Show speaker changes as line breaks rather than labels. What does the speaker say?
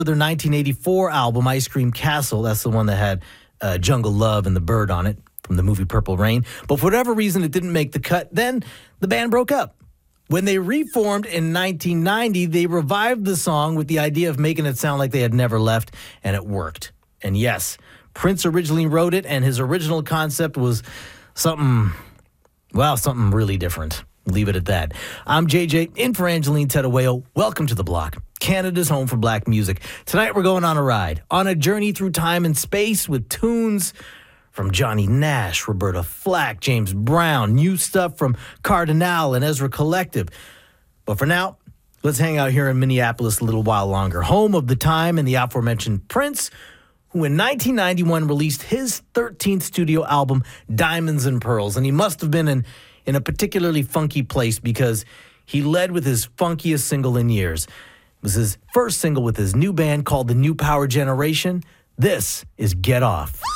their 1984 album, Ice Cream Castle. That's the one that had Jungle Love and the Bird on it from the movie Purple Rain. But for whatever reason, it didn't make the cut. Then the band broke up. When they reformed in 1990, they revived the song with the idea of making it sound like they had never left, and it worked. And yes, Prince originally wrote it, and his original concept was something really different. Leave it at that. I'm JJ, in for Angeline Tedawayo. Welcome to The Block, Canada's home for black music. Tonight we're going on a ride, on a journey through time and space with tunes from Johnny Nash, Roberta Flack, James Brown, new stuff from Cardinal and Ezra Collective. But for now, let's hang out here in Minneapolis a little while longer, home of the time and the aforementioned Prince, who in 1991 released his 13th studio album, Diamonds and Pearls. And he must have been in a particularly funky place because he led with his funkiest single in years. It was his first single with his new band called the New Power Generation. This is Get Off.